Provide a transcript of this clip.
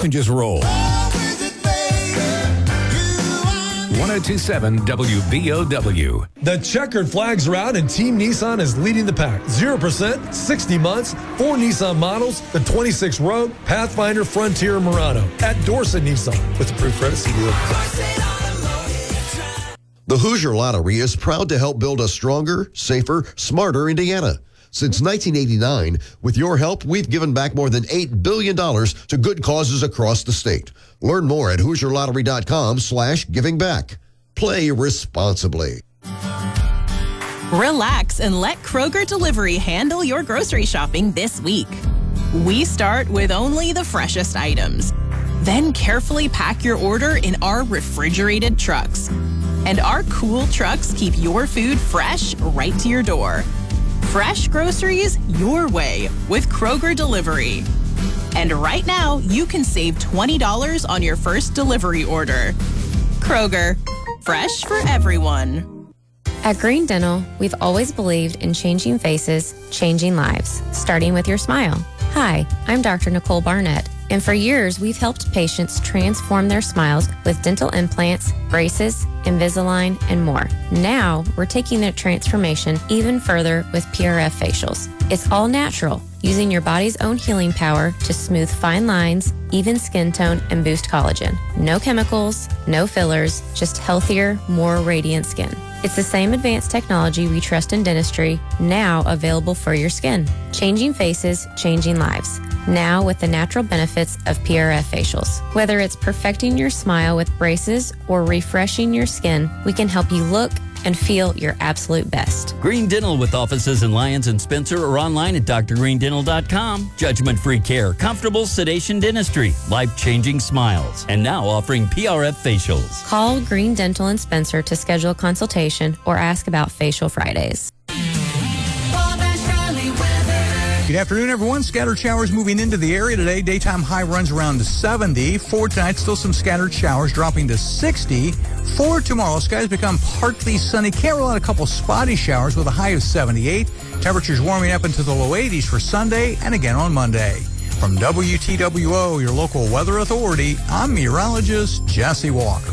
and just roll. 1027 WBOW. The checkered flags are out and Team Nissan is leading the pack. 0%, 60 months, 4 Nissan models, the 26 Rogue, Pathfinder, Frontier, Murano. At Dorset Nissan with approved credit CDL. The Hoosier Lottery is proud to help build a stronger, safer, smarter Indiana. Since 1989, with your help, we've given back more than $8 billion to good causes across the state. Learn more at HoosierLottery.com/givingback. Play responsibly. Relax and let Kroger Delivery handle your grocery shopping this week. We start with only the freshest items. Then carefully pack your order in our refrigerated trucks. And our cool trucks keep your food fresh right to your door. Fresh groceries your way with Kroger Delivery. And right now, you can save $20 on your first delivery order. Kroger, fresh for everyone. At Green Dental, we've always believed in changing faces, changing lives, starting with your smile. Hi, I'm Dr. Nicole Barnett, and for years we've helped patients transform their smiles with dental implants, braces, Invisalign, and more. Now, we're taking that transformation even further with PRF facials. It's all natural, using your body's own healing power to smooth fine lines, even skin tone, and boost collagen. No chemicals, no fillers, just healthier, more radiant skin. It's the same advanced technology we trust in dentistry, now available for your skin. Changing faces, changing lives. Now with the natural benefits of PRF facials. Whether it's perfecting your smile with braces or refreshing your skin, we can help you look and feel your absolute best. Green Dental with offices in Lyons and Spencer or online at drgreendental.com. Judgment-free care, comfortable sedation dentistry, life-changing smiles, and now offering PRF facials. Call Green Dental in Spencer to schedule a consultation or ask about Facial Fridays. Good afternoon, everyone. Scattered showers moving into the area today. Daytime high runs around 70. For tonight, still some scattered showers dropping to 60. For tomorrow, skies become partly sunny. Can't rule out a couple spotty showers with a high of 78. Temperatures warming up into the low 80s for Sunday and again on Monday. From WTWO, your local weather authority, I'm meteorologist Jesse Walker.